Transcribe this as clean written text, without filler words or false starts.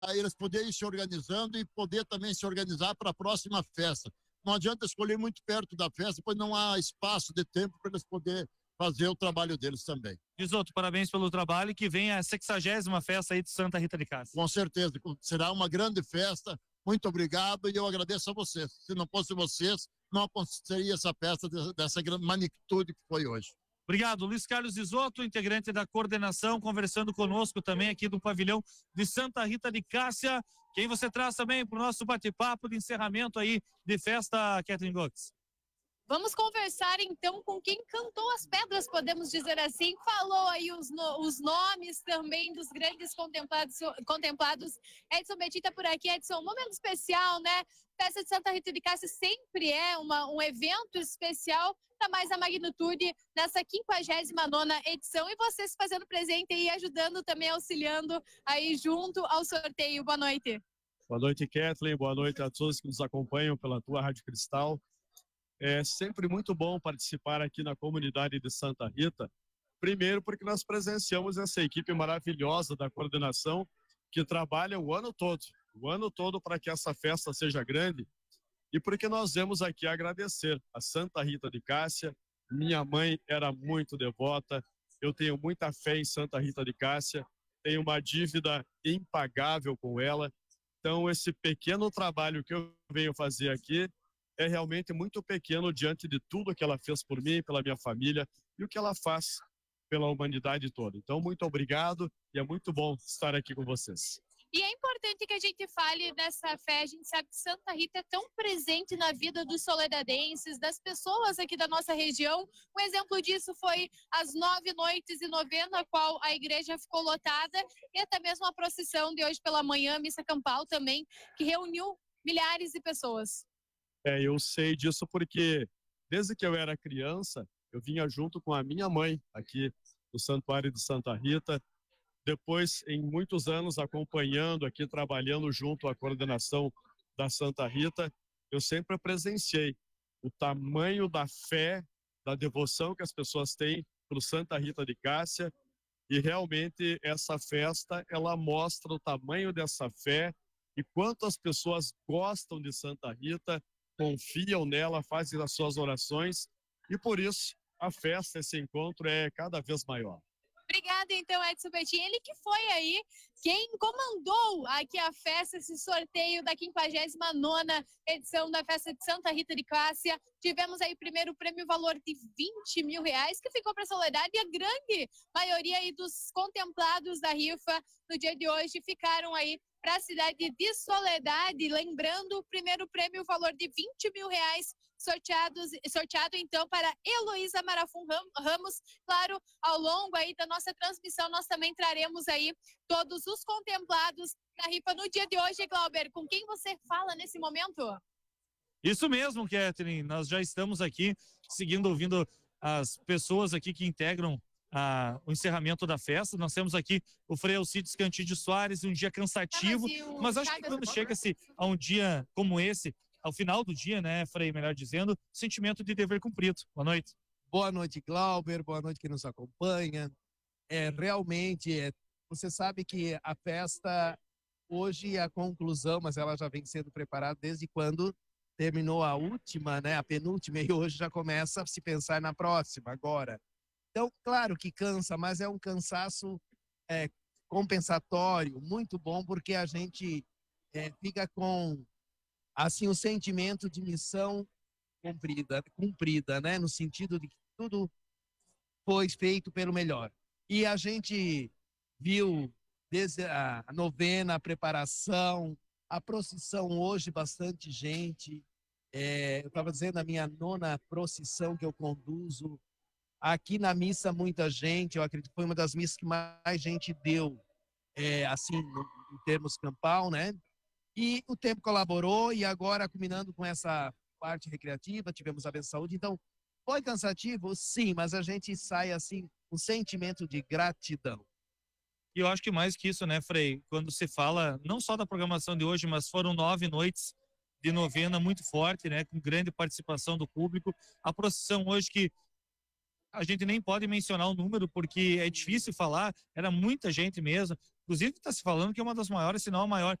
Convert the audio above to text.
eles poderem ir se organizando e poder também se organizar para a próxima festa. Não adianta escolher muito perto da festa, pois não há espaço de tempo para eles poderem fazer o trabalho deles também. Risoto, parabéns pelo trabalho e que venha a 60ª festa aí de Santa Rita de Cássia. Com certeza, será uma grande festa. Muito obrigado e eu agradeço a vocês. Se não fosse vocês, não aconteceria essa festa dessa grande magnitude que foi hoje. Obrigado, Luiz Carlos Risoto, integrante da coordenação, conversando conosco também aqui do pavilhão de Santa Rita de Cássia. Quem você traz também para o nosso bate-papo de encerramento aí de festa, Kathleen Goetz? Vamos conversar então com quem cantou as pedras, podemos dizer assim, falou aí os nomes também dos grandes contemplados. Edson Betita por aqui. Edson, um momento especial, né? Festa de Santa Rita de Cássia sempre é um evento especial, ainda mais a magnitude dessa 59ª edição, e vocês fazendo presente e ajudando também, auxiliando aí junto ao sorteio. Boa noite. Boa noite, Kathleen, boa noite a todos que nos acompanham pela tua Rádio Cristal. É sempre muito bom participar aqui na comunidade de Santa Rita, primeiro porque nós presenciamos essa equipe maravilhosa da coordenação que trabalha o ano todo para que essa festa seja grande, e porque nós vemos aqui agradecer a Santa Rita de Cássia. Minha mãe era muito devota, eu tenho muita fé em Santa Rita de Cássia, tenho uma dívida impagável com ela, então esse pequeno trabalho que eu venho fazer aqui é realmente muito pequeno diante de tudo que ela fez por mim, pela minha família e o que ela faz pela humanidade toda. Então, muito obrigado e é muito bom estar aqui com vocês. E é importante que a gente fale dessa fé. A gente sabe que Santa Rita é tão presente na vida dos soledadenses, das pessoas aqui da nossa região. Um exemplo disso foi as 9 noites de novena, a qual a igreja ficou lotada, e até mesmo a procissão de hoje pela manhã, missa campal também, que reuniu milhares de pessoas. Eu sei disso porque desde que eu era criança, eu vinha junto com a minha mãe aqui no Santuário de Santa Rita. Depois, em muitos anos acompanhando aqui, trabalhando junto à coordenação da Santa Rita, eu sempre presenciei o tamanho da fé, da devoção que as pessoas têm para o Santa Rita de Cássia, e realmente essa festa, ela mostra o tamanho dessa fé e quanto as pessoas gostam de Santa Rita, confiam nela, fazem as suas orações, e por isso a festa, esse encontro é cada vez maior. Obrigada, então, Edson Betinho. Ele que foi aí quem comandou aqui a festa, esse sorteio da 59ª edição da festa de Santa Rita de Cássia. Tivemos aí primeiro o prêmio valor de R$20 mil, que ficou para a Soledade, e a grande maioria aí dos contemplados da rifa no dia de hoje ficaram aí para a cidade de Soledade. Lembrando, o primeiro prêmio, o valor de R$20 mil, sorteado então para Heloísa Marafum Ramos. Claro, ao longo aí da nossa transmissão, nós também traremos aí todos os contemplados da rifa no dia de hoje. Glauber, com quem você fala nesse momento? Isso mesmo, Kathleen, nós já estamos aqui ouvindo as pessoas aqui que integram o encerramento da festa. Nós temos aqui o Frei Alcides Cantídio Soares, um dia cansativo, mas acho que quando chega-se a um dia como esse, ao final do dia, né, Frei, melhor dizendo, sentimento de dever cumprido. Boa noite. Boa noite, Glauber, boa noite quem nos acompanha. Realmente, você sabe que a festa, hoje é a conclusão, mas ela já vem sendo preparada desde quando terminou a última, né, a penúltima, e hoje já começa a se pensar na próxima, agora. Então, claro que cansa, mas é um cansaço compensatório, muito bom, porque a gente fica com assim, o sentimento de missão cumprida, né? No sentido de que tudo foi feito pelo melhor. E a gente viu desde a novena, a preparação, a procissão hoje, bastante gente. Eu estava dizendo, a minha 9ª procissão que eu conduzo. Aqui na missa, muita gente, eu acredito que foi uma das missas que mais gente deu, assim, em termos campal, né? E o tempo colaborou, e agora, culminando com essa parte recreativa, tivemos a Benção Saúde. Então, foi cansativo? Sim, mas a gente sai, assim, com um sentimento de gratidão. E eu acho que mais que isso, né, Frei, quando se fala, não só da programação de hoje, mas foram 9 noites de novena muito forte, né, com grande participação do público. A procissão hoje que a gente nem pode mencionar o número, porque é difícil falar, era muita gente mesmo, Inclusive, está se falando que é uma das maiores, se não a maior